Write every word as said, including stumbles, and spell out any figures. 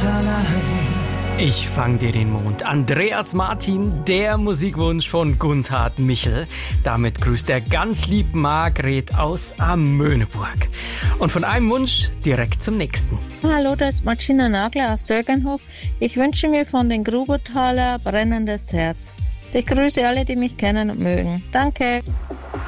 Ich fang dir den Mond. Andreas Martin, der Musikwunsch von Gunthard Michel. Damit grüßt er ganz lieb Margret aus Amöneburg. Und von einem Wunsch direkt zum nächsten. Hallo, das ist Martina Nagler aus Sögenhof. Ich wünsche mir von den Grubertaler Brennendes Herz. Ich grüße alle, die mich kennen und mögen. Danke.